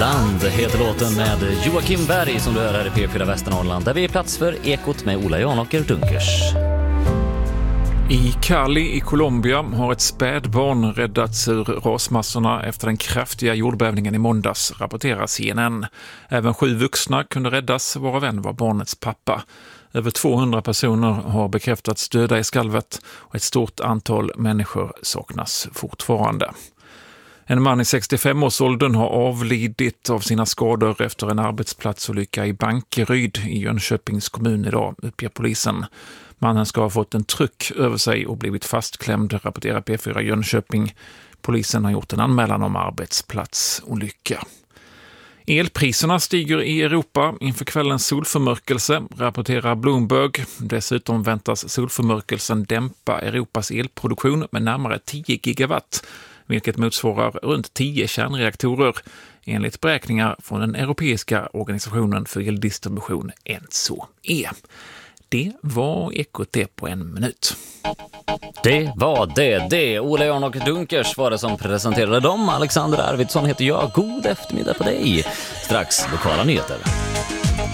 Land heter låten med Joakim Berg som du hör här i P4 Västernorrland, där vi är plats för Ekot med Ola Janåker Dunkers. I Cali i Colombia har ett spädbarn räddats ur rasmassorna efter den kraftiga jordbävningen i måndags, rapporterar CNN. Även 7 vuxna kunde räddas, varav en var barnets pappa. Över 200 personer har bekräftats döda i skalvet och ett stort antal människor saknas fortfarande. En man i 65-årsåldern har avlidit av sina skador efter en arbetsplatsolycka i Bankeryd i Jönköpings kommun idag, uppger polisen. Mannen ska ha fått en tryck över sig och blivit fastklämd, rapporterar P4 Jönköping. Polisen har gjort en anmälan om arbetsplatsolycka. Elpriserna stiger i Europa inför kvällens solförmörkelse, rapporterar Bloomberg. Dessutom väntas solförmörkelsen dämpa Europas elproduktion med närmare 10 gigawatt, vilket motsvarar runt 10 kärnreaktorer, enligt beräkningar från den europeiska organisationen för eldistribution ENTSO-E. Det var Ekot på en minut. Det var det. Ola Janåker Dunkers var det som presenterade dem. Alexander Arvidsson heter jag. God eftermiddag på dig. Strax lokala nyheter.